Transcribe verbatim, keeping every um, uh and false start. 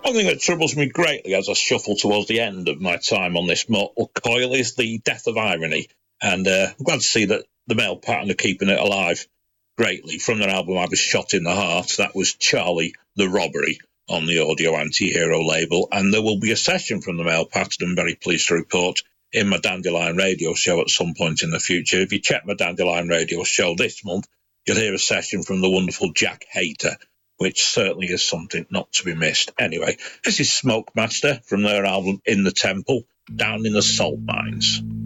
One thing that troubles me greatly as I shuffle towards the end of my time on this mortal coil is the death of irony, and uh, I'm glad to see that the male pattern are keeping it alive greatly. From their album I Was Shot in the Heart, that was Charlie the Robbery on the Audio Anti-Hero label, and there will be a session from the male pattern, I'm very pleased to report, in my Dandelion radio show at some point in the future. If you check my Dandelion radio show this month, you'll hear a session from the wonderful Jack Hayter, which certainly is something not to be missed. Anyway, this is Smoke Master from their album In the Temple, Down in the Salt Mines.